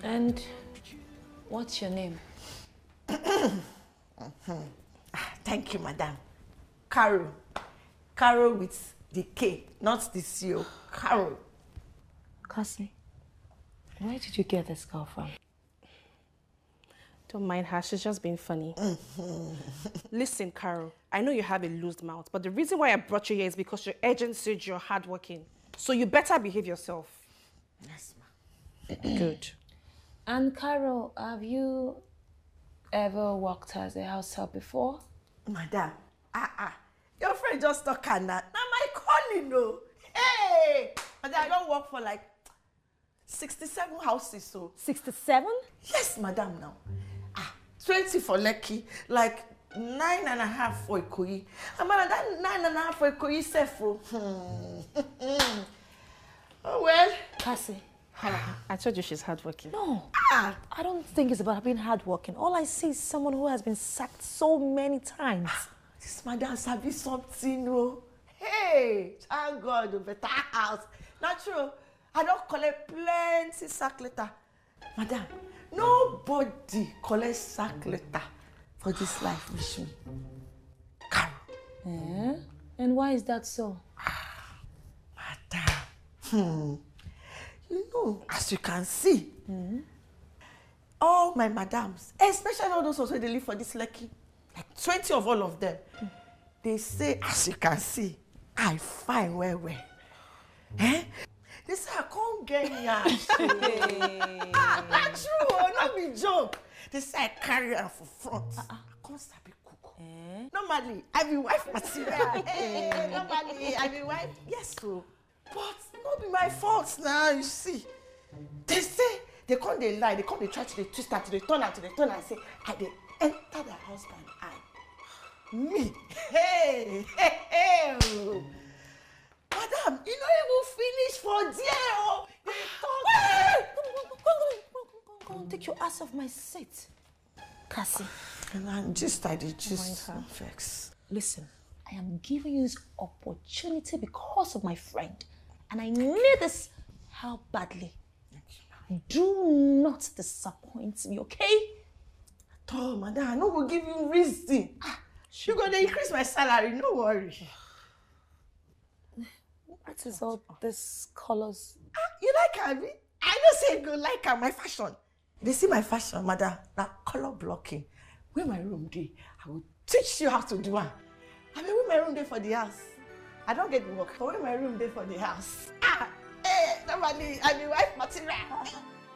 And what's your name? Thank you, madam. Carol. Carol with the K, not the C-O. Carol. Cassie, where did you get this girl from? Don't mind her, she's just being funny. Listen, Carol, I know you have a loose mouth, but the reason why I brought you here is because your agent said you're hardworking. So you better behave yourself. Yes, ma'am. Good. And Carol, have you ever worked as a house help before? Madam, your friend just talk and that. Now my calling, no. Hey, madam, I don't work for like 67 houses, so. 67? Yes, madam, now. 20 for Lekki, like 9.5 for Ikoyi. And madam, that 9.5 for Ikoyi, Sefo. Oh, well. Cassie. I told you she's hardworking. No, I don't think it's about being hardworking. All I see is someone who has been sacked so many times. This madam sabi something, no. Hey, thank God, a better house. Not true. I don't collect plenty sack letter. Madam, nobody collects sack letter for this life with me. Carol. And why is that so? Madam, you know, as you can see, all my madams, especially all those who they live for this Lekki, like 20 of all of them, they say, as you can see, I fine well. Eh? They say I can't get yash. Not true, not be joke. They say I carry her for front. I can't sabi cook. Normally, I be wife material. Normally, I be wife. Yes, so. But not be my fault now, you see. They say, they come they lie, they come they try to they twist her, to they turn her, and say, I they enter their husband eye. Me. Hey. Madam, you know you will finish for there. Oh. Go, take your ass off my seat. Cassie. And I'm just, I did just vex. Listen, I am giving you this opportunity because of my friend. And I need this help badly. Do not disappoint me, okay? Oh, madam, I no go give you reason. You're going to increase my salary, no worry. What is all these colors? You like her, me? I don't say you like her, my fashion. They see my fashion, madam, that color blocking. Where my room day, I will teach you how to do it. I mean, where my room day for the house? I don't get work, but where my room day for the house? Nobody, I mean, wife material.